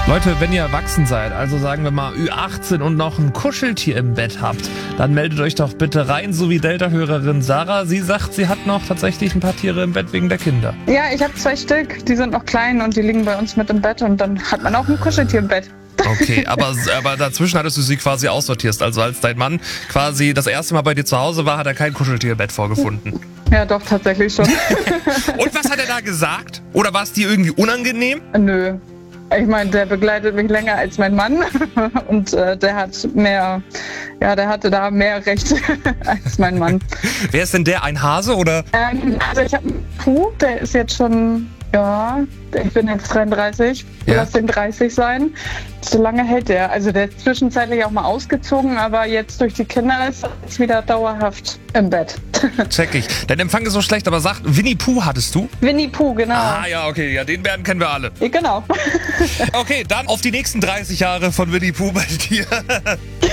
Leute, wenn ihr erwachsen seid, also sagen wir mal Ü18 und noch ein Kuscheltier im Bett habt, dann meldet euch doch bitte rein, so wie Delta-Hörerin Sarah. Sie sagt, sie hat noch tatsächlich ein paar Tiere im Bett wegen der Kinder. Ja, ich habe 2 Stück, die sind noch klein und die liegen bei uns mit im Bett und dann hat man auch ein Kuscheltier im Bett. Okay, aber dazwischen hattest du sie quasi aussortiert. Also als dein Mann quasi das erste Mal bei dir zu Hause war, hat er kein Kuscheltier im Bett vorgefunden. Ja, doch, tatsächlich schon. Und was hat er da gesagt? Oder war es dir irgendwie unangenehm? Nö. Ich meine, der begleitet mich länger als mein Mann und der hat mehr, ja, der hatte da mehr Recht als mein Mann. Wer ist denn der? Ein Hase oder? Also ich habe einen Puh, der ist jetzt schon, ja, ich bin jetzt 33, Ja. lass den 30 sein. So lange hält der. Also der ist zwischenzeitlich auch mal ausgezogen, aber jetzt durch die Kinder ist er jetzt wieder dauerhaft im Bett. Check ich. Dein Empfang ist so schlecht, aber sag, Winnie Pooh hattest du? Winnie Pooh, genau. Ah ja, okay, ja, den Bären kennen wir alle. Genau. Okay, dann auf die nächsten 30 Jahre von Winnie Pooh bei dir.